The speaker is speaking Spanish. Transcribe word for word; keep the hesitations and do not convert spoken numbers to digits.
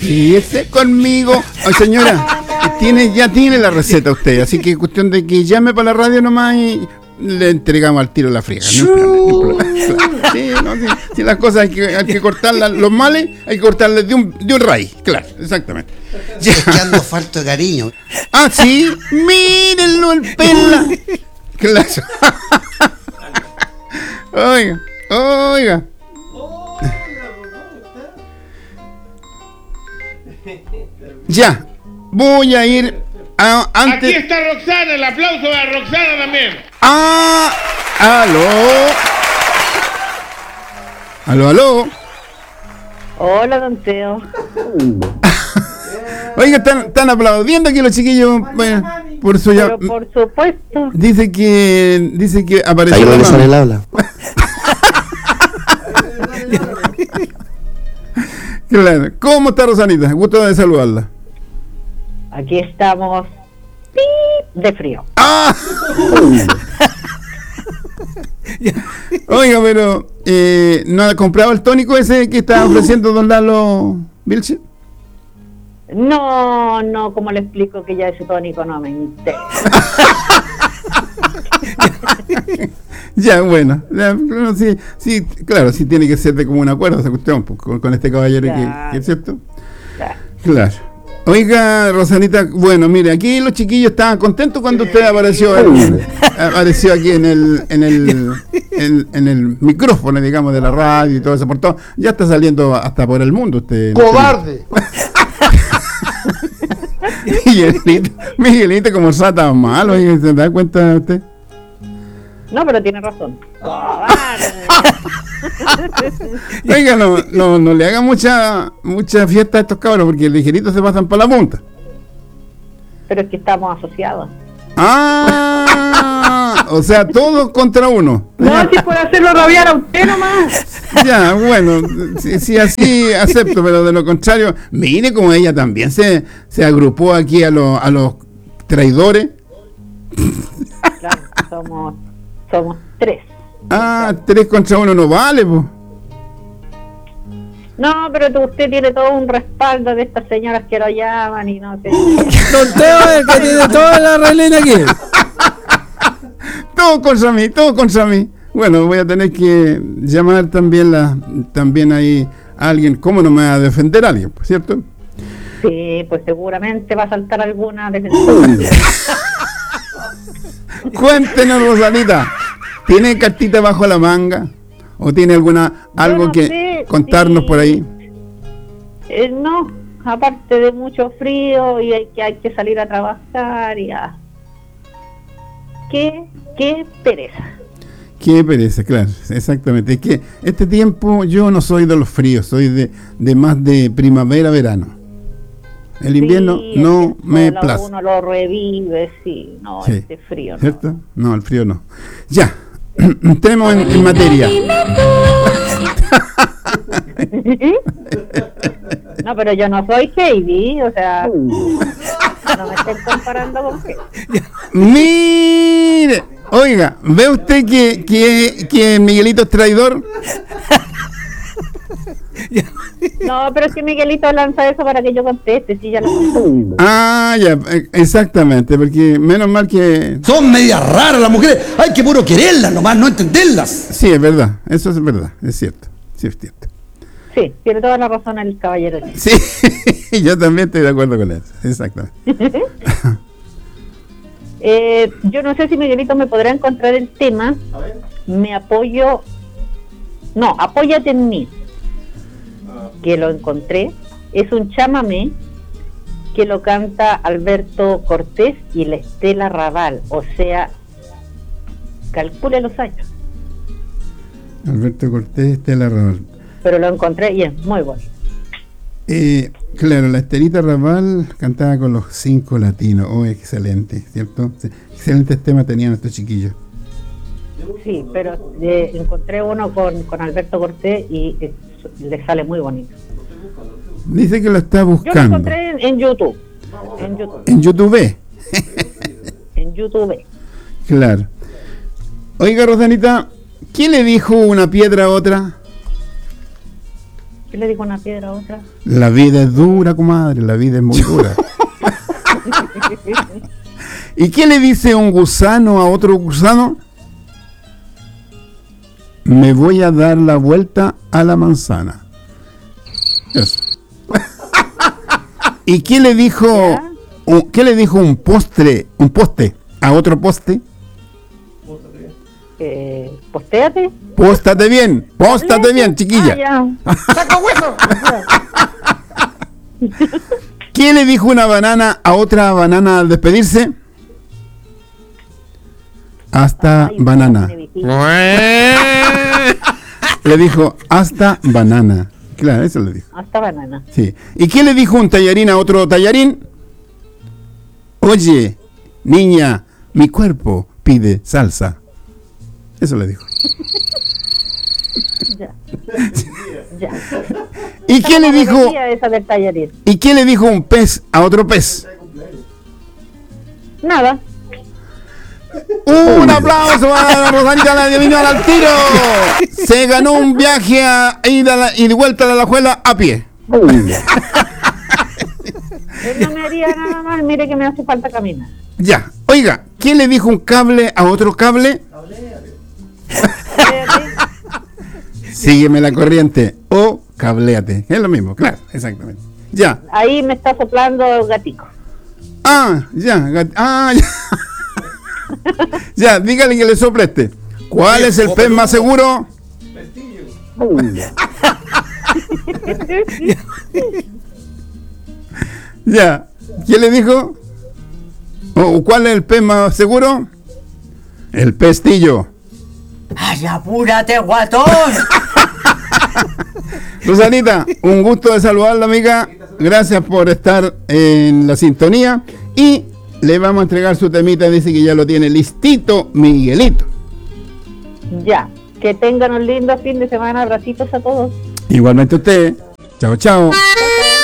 Fíjese conmigo. Ay, señora, tiene, ya tiene la receta usted, así que es cuestión de que llame para la radio nomás y le entregamos al tiro la friega. No hay problema, no hay problema. Claro. Sí, no, sí, sí, las cosas hay que, hay que cortarlas, los males hay que cortarles de un, de un raíz, claro, exactamente. Ya. Es que ando falto de cariño. Ah, sí, mírenlo el pela. Claro. Oiga, oiga. Ya, voy a ir a, antes. Aquí está Roxana, el aplauso a Roxana también. Ah, aló. Aló, aló. Hola, don Teo. Oiga, están, están aplaudiendo aquí los chiquillos. Bueno, por su Pero por supuesto. Dice que dice que apareció. Ahí no le sale el habla. Claro. ¿Cómo está Rosanita? Gusto de saludarla. Aquí estamos ¡pip! De frío. ¡Ah! Oiga, pero eh, ¿no ha comprado el tónico ese que está ofreciendo don Lalo Vilche? No, no, como le explico que ya ese tónico no me interesa. Ya, bueno, ya, bueno, sí, sí, claro, sí tiene que ser de común acuerdo esa cuestión pues, con, con este caballero claro. que, que es cierto. Claro. Claro. Oiga, Rosanita, bueno, mire, aquí los chiquillos estaban contentos cuando usted apareció en, apareció aquí en el en el en, en el micrófono, digamos, de la radio y todo eso por todo. Ya está saliendo hasta por el mundo usted. ¡Cobarde! Miguelito, Miguelito como está tan malo, ¿se da cuenta usted? No, pero tiene razón. Oiga, no, no, no le haga mucha mucha fiesta a estos cabros porque ligeritos se pasan para la punta. Pero es que estamos asociados. Ah, o sea, todos contra uno. No, si puede hacerlo rabiar a usted nomás. Ya, bueno, si, si así acepto, pero de lo contrario, mire como ella también se, se agrupó aquí a, lo, a los traidores. Claro, somos, somos tres. Ah, tres contra uno no vale, pues. No, pero tú, usted tiene todo un respaldo de estas señoras que lo llaman y no sé. Don Teo es que tiene toda la relena aquí. Todo contra mí, todo contra mí. Bueno, voy a tener que llamar también la, también ahí a alguien. ¿Cómo no me va a defender a alguien, cierto? Sí, pues seguramente va a saltar alguna defensora. Cuéntenos, Rosanita, ¿tiene cartita bajo la manga? ¿O tiene alguna algo no que sé, contarnos sí. por ahí? Eh, no, aparte de mucho frío y hay que, hay que salir a trabajar y a... ¿Qué, qué pereza? Qué pereza, claro, exactamente. Es que este tiempo yo no soy de los fríos, soy de, de más de primavera-verano. El invierno sí, no me place. Uno lo revive, sí, no, sí. Este frío no. ¿Cierto? No, el frío no. Ya, entremos en, en materia. No, pero yo no soy Heidi, o sea, no me estén comparando con qué. Mire, oiga, ¿ve usted que, que, que Miguelito es traidor? No, pero es que Miguelito lanza eso para que yo conteste, sí, ya lo sé. Ah, ya, exactamente, porque menos mal que... Son medias raras las mujeres, hay que puro quererlas nomás, no entenderlas. Sí, es verdad, eso es verdad, es cierto, sí, es cierto. Sí, tiene toda la razón el caballero. Sí, yo también estoy de acuerdo con eso, exactamente. eh, yo no sé si Miguelito me podrá encontrar el tema. A ver. Me apoyo... No, apóyate en mí. Que lo encontré, es un chamamé que lo canta Alberto Cortés y la Estela Raval, o sea, calcule los años. Alberto Cortés, Estela Raval. Pero lo encontré y es muy bonito. Eh, claro, la Estelita Raval cantaba con los cinco latinos, oh, excelente, ¿cierto? Excelentes temas tenían estos chiquillos. Sí, pero eh, encontré uno con, con Alberto Cortés y eh, le sale muy bonito. Dice que lo está buscando. Yo lo encontré en, en YouTube. En YouTube. En YouTube. En YouTube. Claro. Oiga, Rosanita, ¿quién le dijo una piedra a otra? ¿Qué le dijo una piedra a otra? La vida es dura, comadre, la vida es muy dura. ¿Y qué le dice un gusano a otro gusano? Me voy a dar la vuelta a la manzana. Eso. ¿Y qué le dijo un, qué le dijo un postre, un poste a otro poste? Eh, postéate. Póstate bien, póstate bien, chiquilla. Ah, ¡Saca hueso! ¿Qué le dijo una banana a otra banana al despedirse? Hasta Ay, banana. me viejito. Le dijo hasta banana. Claro, eso le dijo. Hasta banana. Sí. ¿Y qué le dijo un tallarín a otro tallarín? Oye, niña, mi cuerpo pide salsa. Eso le dijo. Ya. Ya. ¿Y qué le dijo? Alegría esa del tallarín. ¿Y qué le dijo un pez a otro pez? Nada. Un aplauso a Rosanita, la adivinó al tiro. Se ganó un viaje a ida la- y de vuelta de la escuela a pie. Él no me haría nada mal, mire que me hace falta caminar. Ya. Oiga, ¿quién le dijo un cable a otro cable? Espérate. Sígueme la corriente o cabléate. Es lo mismo, claro, exactamente. Ya. Ahí me está soplando gatico. Ah, ya. gat- Ah, ya. Ya, dígale que le sople este. ¿Cuál es el pez más seguro? Ya. ¿Quién le dijo? ¿O cuál es el pez más seguro? El pestillo. ¡Ay, apúrate, guatón! Rosanita, un gusto de saludarla, amiga. Gracias por estar en la sintonía. Y le vamos a entregar su temita. Dice que ya lo tiene listito, Miguelito. Ya. Que tengan un lindo fin de semana. Abracitos a todos. Igualmente usted. Chao, chao.